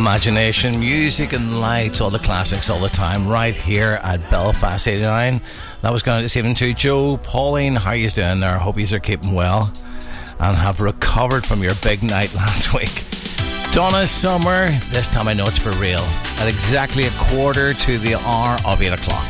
imagination, music and lights, all the classics all the time, right here at Belfast 89. That was going to this evening to Joe, Pauline. How are you doing there? Hope you are keeping well and have recovered from your big night last week. Donna Summer, this time I know it's for real. At exactly 1/4 to the hour of 8 o'clock.